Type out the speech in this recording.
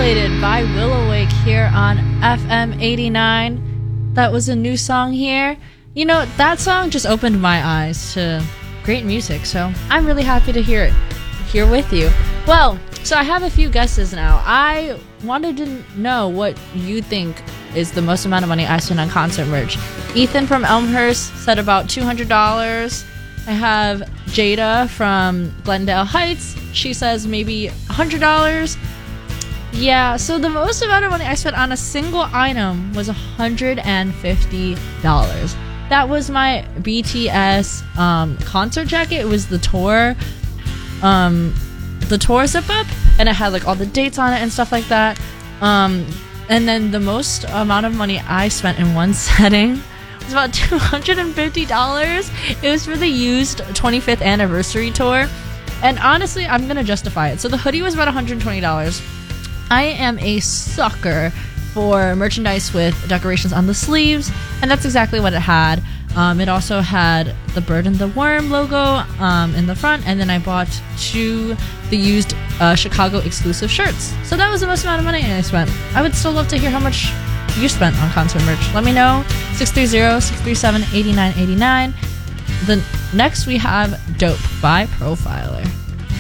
Violated by Willowake here on FM 89. That was a new song here. You know, that song just opened my eyes to great music, so I'm really happy to hear it here with you. Well, so I have a few guesses now. I wanted to know what you think is the most amount of money I spent on concert merch. Ethan from Elmhurst said about $200. I have Jada from Glendale Heights. She says maybe $100. Yeah, so the most amount of money I spent on a single item was $150. That was my BTS concert jacket. It was the tour zip up, and it had like all the dates on it and stuff like that. And then the most amount of money I spent in one setting was about $250. It was for the used 25th anniversary tour, and honestly, I'm gonna justify it. So the hoodie was about $120. I am a sucker for merchandise with decorations on the sleeves, and that's exactly what it had. It also had the Bird and the Worm logo in the front, and then I bought the used Chicago exclusive shirts. So that was the most amount of money I spent. I would still love to hear how much you spent on concert merch. Let me know. 630-637-8989. Next we have Dope by Profiler.